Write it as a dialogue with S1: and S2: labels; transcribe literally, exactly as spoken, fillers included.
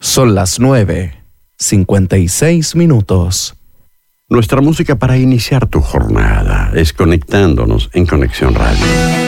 S1: Son las nueve, cincuenta y seis minutos.
S2: Nuestra música para iniciar tu jornada es conectándonos en Conexión Radio.